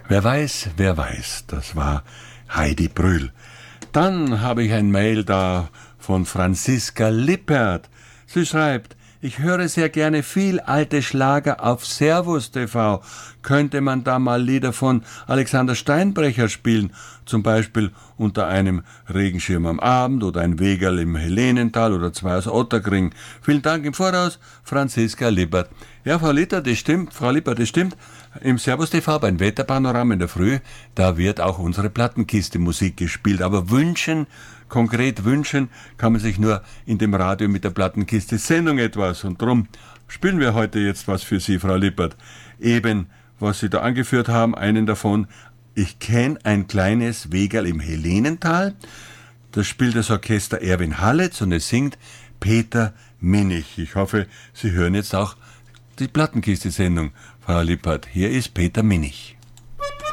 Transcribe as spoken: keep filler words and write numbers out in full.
Wer weiß, wer weiß, das war Heidi Brühl. Dann habe ich ein Mail da von Franziska Lippert. Sie schreibt: Ich höre sehr gerne viel alte Schlager auf Servus T V. Könnte man da mal Lieder von Alexander Steinbrecher spielen? Zum Beispiel Unter einem Regenschirm am Abend oder Ein Wegerl im Helenental oder Zwei aus Otterkring. Vielen Dank im Voraus, Franziska Lippert. Ja, Frau Lippert, das stimmt, Frau Lippert, das stimmt. Im Servus T V beim Wetterpanorama in der Früh, da wird auch unsere Plattenkiste Musik gespielt. Aber wünschen, konkret wünschen, kann man sich nur in dem Radio mit der Plattenkiste Sendung etwas. Und drum spielen wir heute jetzt was für Sie, Frau Lippert. Eben, was Sie da angeführt haben, einen davon: Ich kenne ein kleines Wegerl im Helenental. Das spielt das Orchester Erwin Hallitz und es singt Peter Minich. Ich hoffe, Sie hören jetzt auch die Plattenkiste-Sendung, Frau Lippert. Hier ist Peter Minich.